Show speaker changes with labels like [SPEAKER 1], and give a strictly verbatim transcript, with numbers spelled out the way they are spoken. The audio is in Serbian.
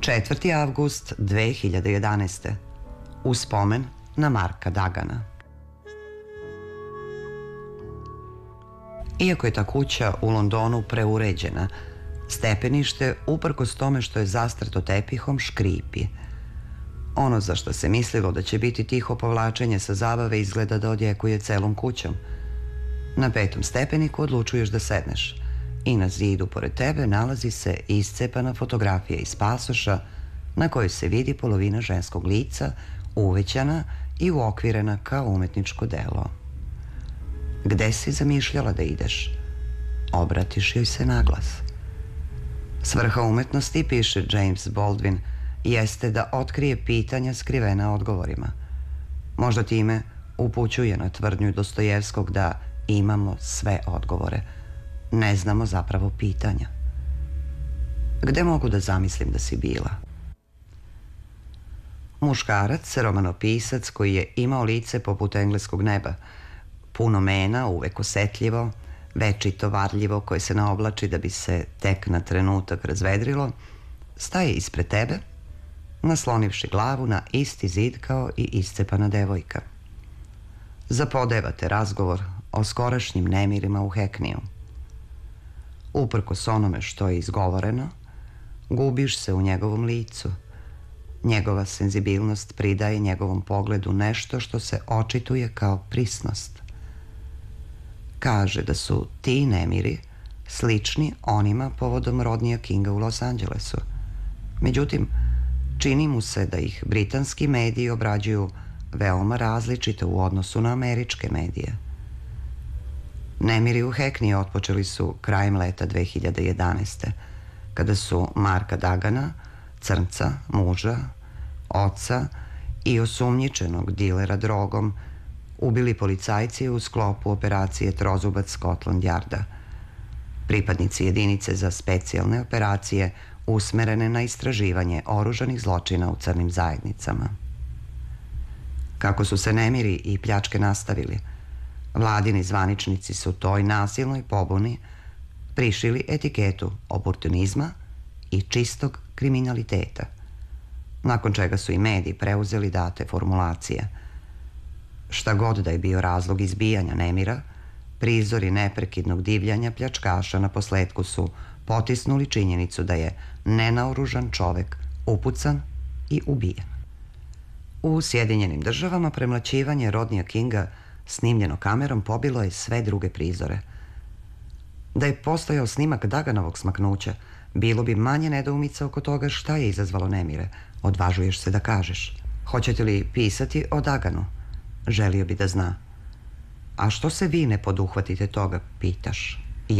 [SPEAKER 1] četvrti avgust dve hiljade jedanaeste. U spomen na Marka Dagana. Iako je ta kuća u Londonu preuređena, stepenište, uprkos tome što je zastrto tepihom, škripi. Ono za što se mislilo da će biti tiho povlačenje sa zabave izgleda da odjekuje celom kućom. Na petom stepeniku odlučuješ da sedneš i na zidu pored tebe nalazi se iscepana fotografija iz pasoša na kojoj se vidi polovina ženskog lica, uvećana i uokvirena kao umetničko delo. Gde si zamišljala da ideš? Obratiš joj se naglas. Svrha umetnosti, piše James Baldwin, jeste da otkrije pitanja skrivena odgovorima. Možda time upućuje na tvrdnju Dostojevskog da imamo sve odgovore. Ne znamo zapravo pitanja. Gde mogu da zamislim da si bila? Muškarac, romanopisac koji je imao lice poput engleskog neba, puno mena, uvek osetljivo, večito varljivo koje se naoblači da bi se tek na trenutak razvedrilo, staje ispred tebe, naslonivši glavu na isti zid kao i iscepana devojka. Zapodevate razgovor o skorašnjim nemirima u Hackneyu. Uprkos onome što je izgovoreno, gubiš se u njegovom licu. Njegova senzibilnost pridaje njegovom pogledu nešto što se očituje kao prisnost. Kaže da su ti nemiri slični onima povodom Rodneya Kinga u Los Angelesu. Međutim, čini mu se da ih britanski mediji obrađuju veoma različito u odnosu na američke medije. Nemiri u Hackney otpočeli su krajem leta dve hiljade jedanaeste. kada su Marka Dagana, crnca, muža, oca i osumnjičenog dilera drogom ubili policajci u sklopu operacije Trozubac Scotland Yarda. Pripadnici jedinice za specijalne operacije usmerene na istraživanje oružanih zločina u crnim zajednicama. Kako su se nemiri i pljačke nastavili, vladini zvaničnici su toj nasilnoj pobuni prišili etiketu oportunizma i čistog kriminaliteta, nakon čega su i mediji preuzeli date formulacije. Šta god da je bio razlog izbijanja nemira, prizori neprekidnog divljanja pljačkaša na posledku su potisnuli činjenicu da je nenaoružan čovek upucan i ubijen. U Sjedinjenim državama premlaćivanje Rodneya Kinga snimljeno kamerom pobilo je sve druge prizore. Da je postojao snimak Daganovog smaknuća, bilo bi manje nedoumica oko toga šta je izazvalo nemire. Odvažuješ se da kažeš. Hoćete li pisati o Daganu? Želio bi da zna. A što se vi ne poduhvatite toga, pitaš?